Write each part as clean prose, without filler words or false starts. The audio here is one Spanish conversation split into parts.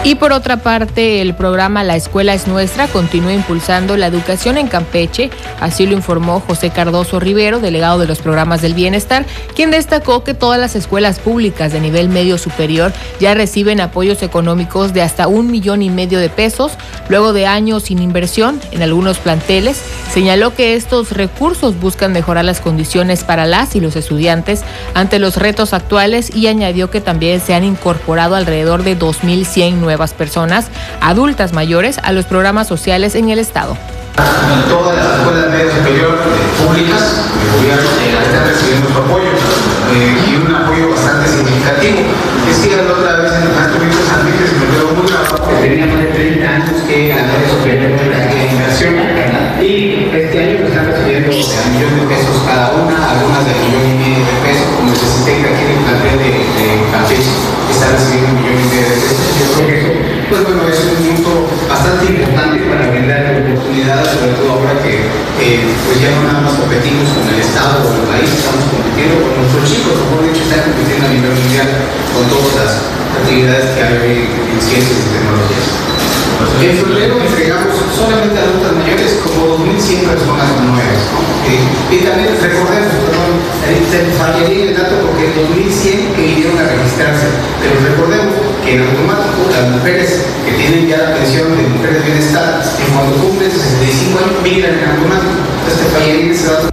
Y por otra parte, el programa La Escuela es Nuestra continúa impulsando la educación en Campeche, así lo informó José Cardoso Rivero, delegado de los programas del bienestar, quien destacó que todas las escuelas públicas de nivel medio superior ya reciben apoyos económicos de hasta 1,5 millones de pesos, luego de años sin inversión en algunos planteles. Señaló que estos recursos buscan mejorar las condiciones para las y los estudiantes ante los retos actuales y añadió que también se han incorporado alrededor de 2,100 nuevas personas adultas mayores a los programas sociales en el estado. En todas las escuelas medio superior públicas, el gobierno está recibiendo su apoyo y un apoyo bastante significativo. Decía la otra vez en el maestro Víctor Sanríquez, me quedó muy grabado que tenía más de 30 años que ganar eso que de inversión y este año están recibiendo $1 millón de pesos cada una, algunas de $1,5 millones de pesos, como se siente aquí en el plantel de Campeche, que está recibiendo $1,5 millones de pesos. Yo creo que eso, pues bueno, es un punto bastante importante para brindar oportunidades, sobre todo ahora que pues ya no nada más competimos con el Estado o el país, estamos compitiendo con nuestros chicos, mejor dicho, están compitiendo a nivel mundial con todas las actividades que hay hoy en ciencias y tecnologías. En febrero entregamos solamente a adultas mayores como 2,100 personas nuevas, ¿no? Y también recordemos, se fallaría el dato porque 2,100 que vinieron a registrarse, pero recordemos que en automático las mujeres que tienen ya la pensión de mujeres de bienestar, en cuanto cumplen 65 años, migran en automático. Entonces fallaría ese dato.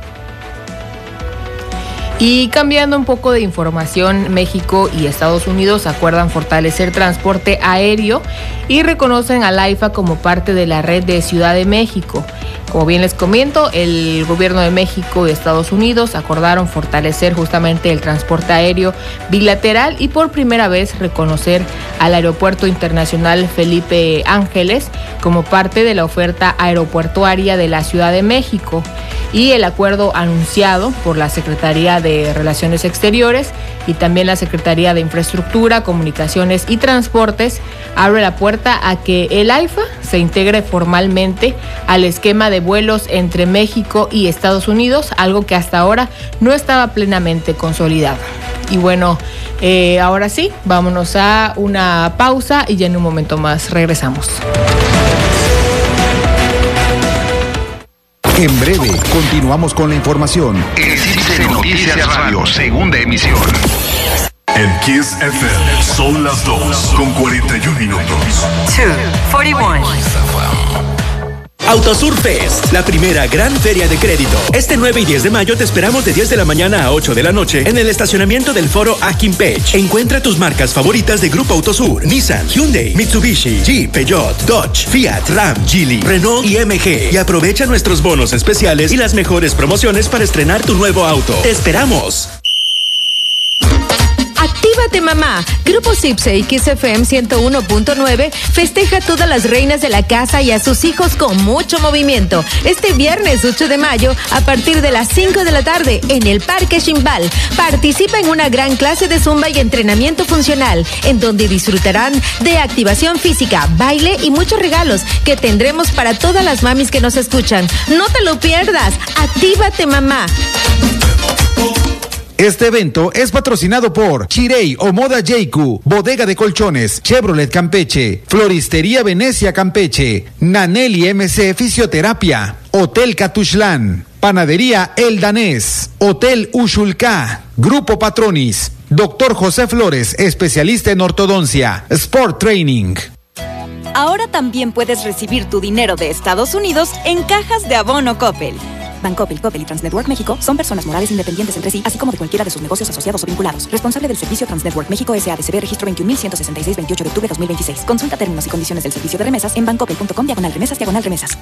Y cambiando un poco de información, México y Estados Unidos acuerdan fortalecer transporte aéreo y reconocen al AIFA como parte de la red de Ciudad de México. Como bien les comento, el gobierno de México y Estados Unidos acordaron fortalecer justamente el transporte aéreo bilateral y por primera vez reconocer al Aeropuerto Internacional Felipe Ángeles como parte de la oferta aeroportuaria de la Ciudad de México. Y el acuerdo anunciado por la Secretaría de Relaciones Exteriores y también la Secretaría de Infraestructura, Comunicaciones y Transportes abre la puerta a que el AIFA se integre formalmente al esquema de vuelos entre México y Estados Unidos, algo que hasta ahora no estaba plenamente consolidado. Y bueno, ahora sí, vámonos a una pausa y ya en un momento más regresamos. En breve, continuamos con la información. Existe Noticias Radio, segunda emisión. En Kiss FM son las 2:41 minutos. 2:41. Autosur Fest, la primera gran feria de crédito. Este 9 y 10 de mayo te esperamos de 10 de la mañana a 8 de la noche en el estacionamiento del Foro Aquimpech. Encuentra tus marcas favoritas de Grupo Autosur: Nissan, Hyundai, Mitsubishi, Jeep, Peugeot, Dodge, Fiat, Ram, Geely, Renault y MG. Y aprovecha nuestros bonos especiales y las mejores promociones para estrenar tu nuevo auto. ¡Te esperamos! Actívate mamá. Grupo Cipse y Kiss FM 101.9 festeja a todas las reinas de la casa y a sus hijos con mucho movimiento. Este viernes 8 de mayo a partir de las 5 de la tarde en el Parque Ximbal. Participa en una gran clase de zumba y entrenamiento funcional en donde disfrutarán de activación física, baile y muchos regalos que tendremos para todas las mamis que nos escuchan. No te lo pierdas. Actívate mamá. Este evento es patrocinado por Chirey o Moda Jeiku, Bodega de Colchones, Chevrolet Campeche, Floristería Venecia Campeche, Naneli MC Fisioterapia, Hotel Catuxlán, Panadería El Danés, Hotel Ushulká, Grupo Patronis, Dr. José Flores, especialista en ortodoncia, Sport Training. Ahora también puedes recibir tu dinero de Estados Unidos en cajas de abono Coppel. Bancoppel, Coppel y Transnetwork México son personas morales independientes entre sí, así como de cualquiera de sus negocios asociados o vinculados. Responsable del servicio Transnetwork México S.A.D.C.B. registro 21.166, 28 de octubre 2026. Consulta términos y condiciones del servicio de remesas en bancoppel.com/remesas/remesas.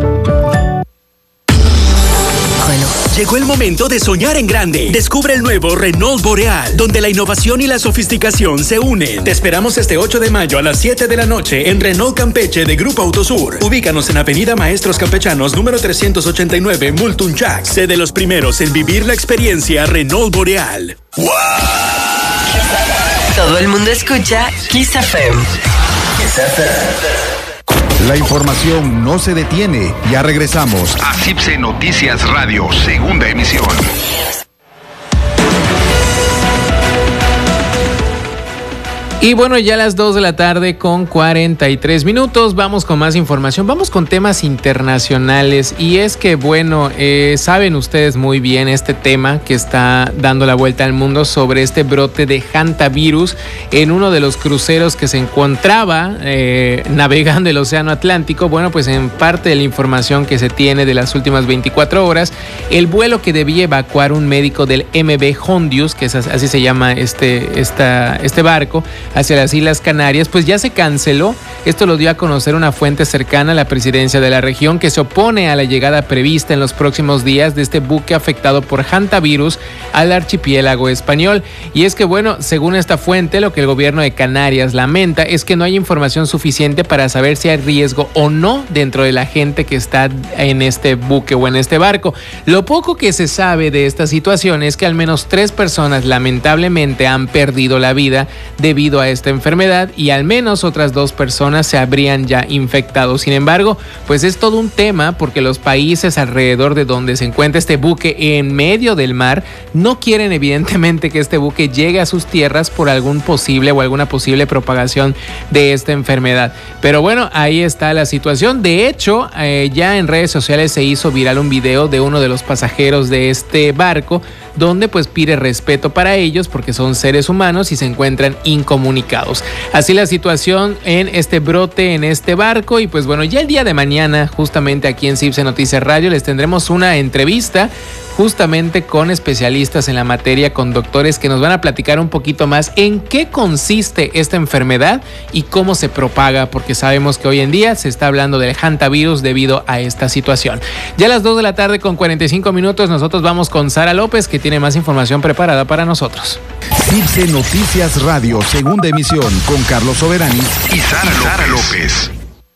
Llegó el momento de soñar en grande. Descubre el nuevo Renault Boreal, donde la innovación y la sofisticación se unen. Te esperamos este 8 de mayo a las 7 de la noche en Renault Campeche de Grupo Autosur. Ubícanos en Avenida Maestros Campechanos, número 389, Multunchac. Sé de los primeros en vivir la experiencia Renault Boreal. ¡Wow! Todo el mundo escucha Kiss FM. Kiss FM. La información no se detiene. Ya regresamos. A Cipse Noticias Radio, segunda emisión. Y bueno, ya a las 2 de la tarde con 43 minutos, vamos con más información, vamos con temas internacionales y es que bueno, saben ustedes muy bien este tema que está dando la vuelta al mundo sobre este brote de hantavirus en uno de los cruceros que se encontraba navegando el Océano Atlántico. Bueno, pues en parte de la información que se tiene de las últimas 24 horas, el vuelo que debía evacuar un médico del MV Hondius, que es así se llama este barco, hacia las Islas Canarias, pues ya se canceló. Esto lo dio a conocer una fuente cercana a la presidencia de la región, que se opone a la llegada prevista en los próximos días de este buque afectado por hantavirus al archipiélago español. Y es que bueno, según esta fuente, lo que el gobierno de Canarias lamenta es que no hay información suficiente para saber si hay riesgo o no dentro de la gente que está en este buque o en este barco. Lo poco que se sabe de esta situación es que al menos 3 personas lamentablemente han perdido la vida debido a esta enfermedad y al menos otras 2 personas se habrían ya infectado. Sin embargo, pues es todo un tema porque los países alrededor de donde se encuentra este buque en medio del mar no quieren evidentemente que este buque llegue a sus tierras por alguna posible propagación de esta enfermedad. Pero bueno, ahí está la situación. De hecho, ya en redes sociales se hizo viral un video de uno de los pasajeros de este barco donde pues pide respeto para ellos porque son seres humanos y se encuentran incomunicados. Así la situación en este brote en este barco y pues bueno, ya el día de mañana justamente aquí en CIPSE Noticias Radio les tendremos una entrevista justamente con especialistas en la materia, con doctores que nos van a platicar un poquito más en qué consiste esta enfermedad y cómo se propaga, porque sabemos que hoy en día se está hablando del hantavirus debido a esta situación. Ya a las 2 de la tarde con 45 minutos nosotros vamos con Sara López, que tiene más información preparada para nosotros. CIPSE Noticias Radio, segunda emisión, con Carlos Soberanis y Sara López.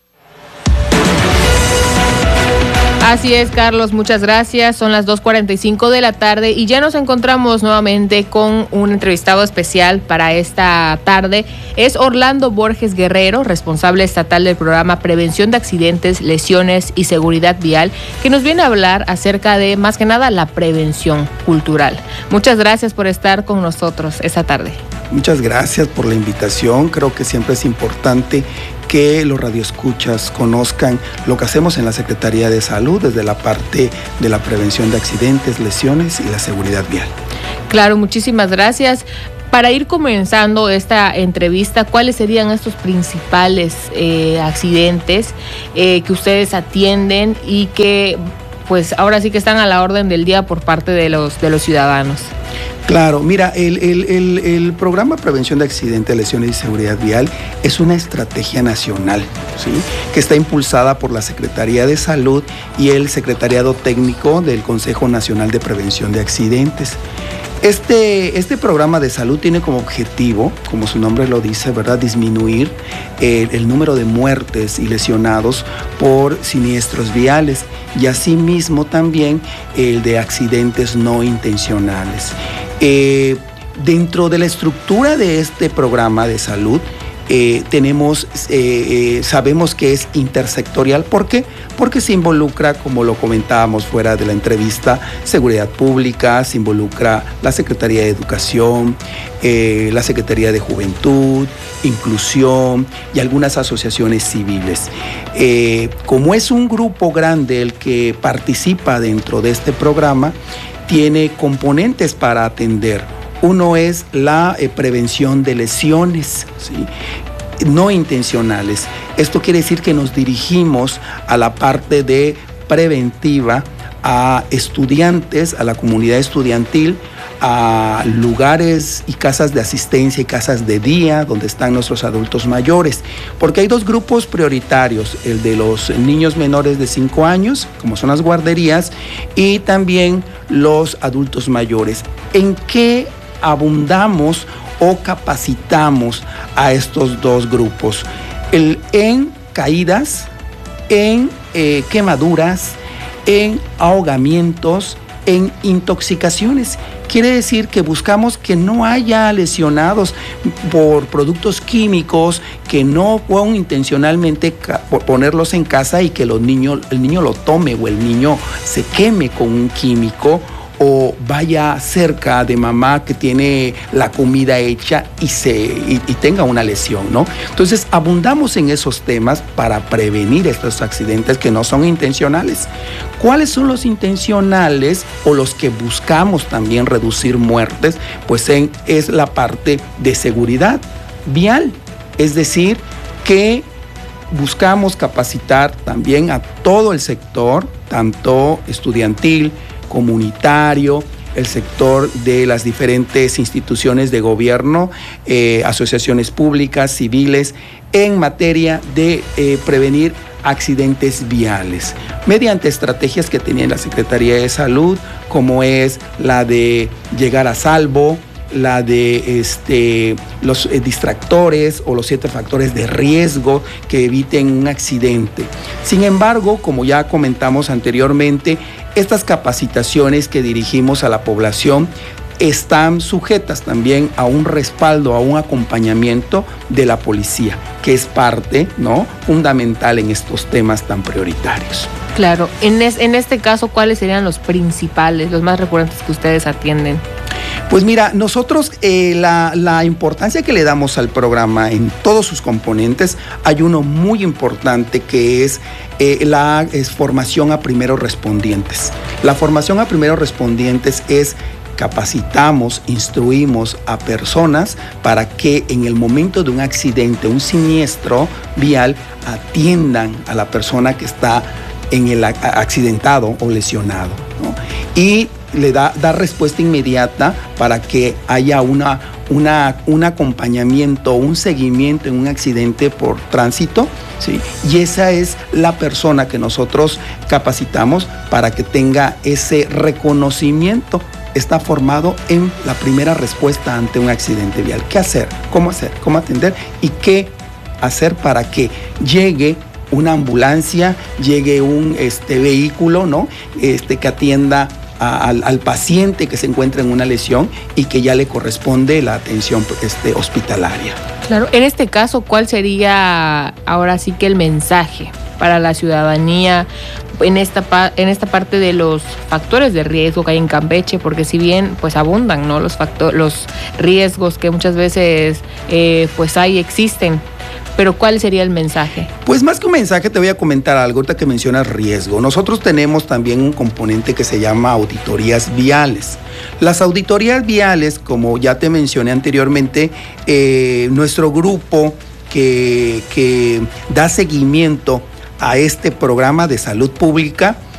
Así es, Carlos, muchas gracias. Son las 2:45 de la tarde y ya nos encontramos nuevamente con un entrevistado especial para esta tarde. Es Orlando Borges Guerrero, responsable estatal del programa Prevención de Accidentes, Lesiones y Seguridad Vial, que nos viene a hablar acerca de, más que nada, la prevención cultural. Muchas gracias por estar con nosotros esta tarde. Muchas gracias por la invitación. Creo que siempre es importante que los radioescuchas conozcan lo que hacemos en la Secretaría de Salud desde la parte de la prevención de accidentes, lesiones y la seguridad vial. Claro, muchísimas gracias. Para ir comenzando esta entrevista, ¿cuáles serían estos principales accidentes que ustedes atienden y que pues ahora sí que están a la orden del día por parte de los ciudadanos? Claro, mira, el programa Prevención de Accidentes, Lesiones y Seguridad Vial es una estrategia nacional, ¿sí?, que está impulsada por la Secretaría de Salud y el Secretariado Técnico del Consejo Nacional de Prevención de Accidentes. Este programa de salud tiene como objetivo, como su nombre lo dice, ¿verdad?, disminuir el número de muertes y lesionados por siniestros viales y asimismo también el de accidentes no intencionales. Dentro de la estructura de este programa de salud, sabemos que es intersectorial. ¿Por qué? Porque se involucra, como lo comentábamos fuera de la entrevista, seguridad pública, se involucra la Secretaría de Educación, la Secretaría de Juventud, Inclusión y algunas asociaciones civiles. Como es un grupo grande el que participa dentro de este programa, tiene componentes para atender. Uno es la prevención de lesiones, ¿sí?, no intencionales. Esto quiere decir que nos dirigimos a la parte de preventiva, a estudiantes, a la comunidad estudiantil, a lugares y casas de asistencia y casas de día donde están nuestros adultos mayores, porque hay 2 grupos prioritarios, el de los niños menores de 5 años, como son las guarderías, y también los adultos mayores. ¿En qué abundamos o capacitamos a estos 2 grupos? En caídas, en quemaduras, en ahogamientos, en intoxicaciones. Quiere decir que buscamos que no haya lesionados por productos químicos, que no fueron intencionalmente ponerlos en casa y que el niño lo tome o el niño se queme con un químico, o vaya cerca de mamá que tiene la comida hecha y tenga una lesión, ¿no? Entonces, abundamos en esos temas para prevenir estos accidentes que no son intencionales. ¿Cuáles son los intencionales o los que buscamos también reducir muertes? Pues es la parte de seguridad vial, es decir, que buscamos capacitar también a todo el sector, tanto estudiantil, comunitario, el sector de las diferentes instituciones de gobierno, asociaciones públicas, civiles, en materia de prevenir accidentes viales, mediante estrategias que tenía la Secretaría de Salud, como es la de llegar a salvo, la de los distractores o los 7 factores de riesgo que eviten un accidente. Sin embargo, como ya comentamos anteriormente, estas capacitaciones que dirigimos a la población están sujetas también a un respaldo, a un acompañamiento de la policía, que es parte, ¿no?, fundamental en estos temas tan prioritarios. Claro, en este caso, ¿cuáles serían los principales, los más recurrentes que ustedes atienden? Pues mira, nosotros la importancia que le damos al programa en todos sus componentes, hay uno muy importante que es la formación a primeros respondientes. La formación a primeros respondientes es capacitamos, instruimos a personas para que en el momento de un accidente, un siniestro vial, atiendan a la persona que está en el accidentado o lesionado, ¿no? Y le da respuesta inmediata para que haya un acompañamiento, un seguimiento en un accidente por tránsito, ¿sí? Y esa es la persona que nosotros capacitamos para que tenga ese reconocimiento. Está formado en la primera respuesta ante un accidente vial. ¿Qué hacer? ¿Cómo atender? ¿Y qué hacer para que llegue una ambulancia, llegue un vehículo, ¿no?, que atienda al paciente que se encuentra en una lesión y que ya le corresponde la atención hospitalaria? Claro, en este caso, ¿cuál sería ahora sí que el mensaje para la ciudadanía en esta parte de los factores de riesgo que hay en Campeche? Porque si bien pues abundan, ¿no?, los riesgos que muchas veces pues existen, pero ¿cuál sería el mensaje? Pues más que un mensaje te voy a comentar algo ahorita que mencionas riesgo. Nosotros tenemos también un componente que se llama auditorías viales. Las auditorías viales, como ya te mencioné anteriormente, nuestro grupo que da seguimiento a este programa de salud pública